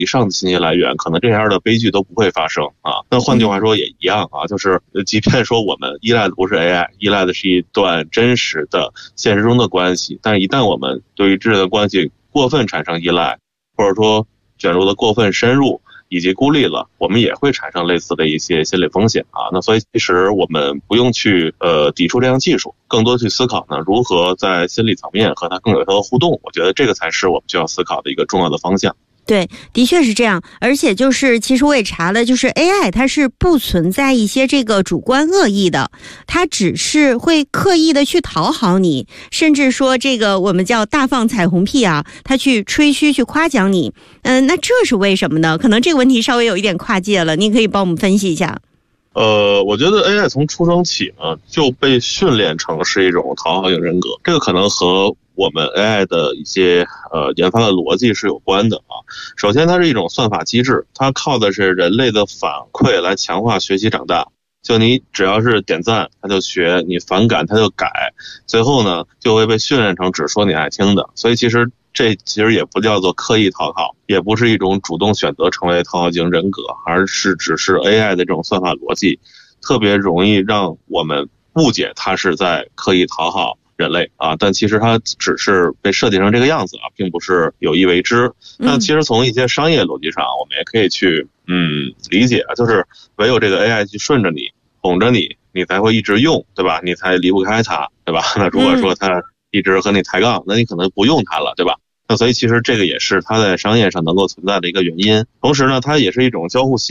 以上的信息来源，可能这样的悲剧都不会发生啊。那换句话说也一样啊，就是即便说我们依赖的不是 AI， 依赖的是一段真实的现实中的关系，但是一旦我们对于这段关系过分产生依赖，或者说卷入的过分深入以及孤立了，我们也会产生类似的一些心理风险啊。那所以其实我们不用去抵触这样技术，更多去思考呢如何在心理层面和它更有效的互动，我觉得这个才是我们需要思考的一个重要的方向。 对，的确是这样。而且就是其实我也查了，就是 AI 它是不存在一些这个主观恶意的，它只是会刻意的去讨好你，甚至说这个我们叫大放彩虹屁啊，它去吹嘘去夸奖你。那这是为什么呢？可能这个问题稍微有一点跨界了，你可以帮我们分析一下。 我觉得 AI 从出生起呢就被训练成是一种讨好型人格，这个可能和我们 AI 的一些研发的逻辑是有关的啊。首先它是一种算法机制，它靠的是人类的反馈来强化学习长大。就你只要是点赞它就学，你反感它就改，最后呢就会被训练成只说你爱听的。所以其实也不叫做刻意讨好，也不是一种主动选择成为讨好型人格，而是只是 AI 的这种算法逻辑特别容易让我们误解它是在刻意讨好人类啊，但其实它只是被设计成这个样子啊，并不是有意为之。那其实从一些商业逻辑上，我们也可以去理解，就是唯有这个 AI 去顺着你哄着你，你才会一直用，对吧？你才离不开它，对吧？那如果说它一直和你抬杠，那你可能不用它了，对吧？那所以其实这个也是它在商业上能够存在的一个原因。同时呢，它也是一种交互